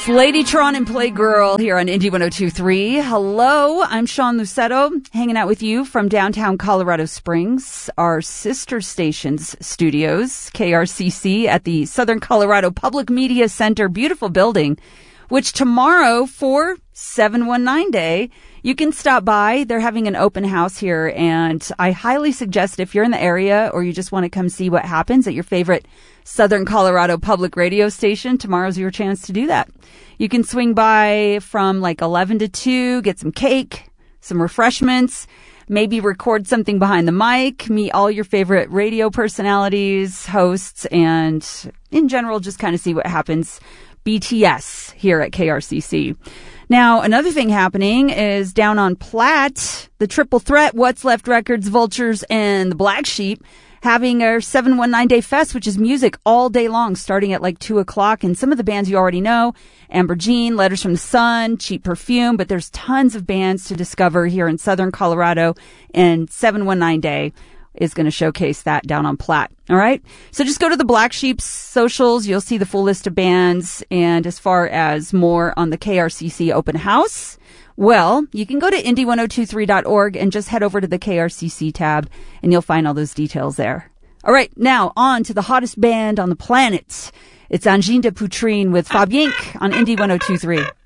Ladytron and Playgirl here on Indie 102.3. Hello, I'm Sean Lucetto, hanging out with you from downtown Colorado Springs, our sister station's studios, KRCC, at the Southern Colorado Public Media Center, beautiful building, which tomorrow for 719 Day, you can stop by. They're having an open house here, and I highly suggest if you're in the area or you just want to come see what happens at your favorite Southern Colorado public radio station, tomorrow's your chance to do that. You can swing by from like 11 to 2, get some cake, some refreshments, maybe record something behind the mic, meet all your favorite radio personalities, hosts, and in general, just kind of see what happens. BTS here at KRCC. Now, another thing happening is down on Platte, the Triple Threat, What's Left Records, Vultures, and the Black Sheep having our 719 Day Fest, which is music all day long, starting at like 2 o'clock. And some of the bands you already know, Amber Jean, Letters from the Sun, Cheap Perfume, but there's tons of bands to discover here in Southern Colorado, and 719 Day is going to showcase that down on Platte. All right. So just go to the Black Sheep's socials. You'll see the full list of bands. And as far as more on the KRCC open house, well, you can go to indie1023.org and just head over to the KRCC tab and you'll find all those details there. All right. Now on to the hottest band on the planet. It's Angine de Poutrine with Fabienk on Indie 102.3.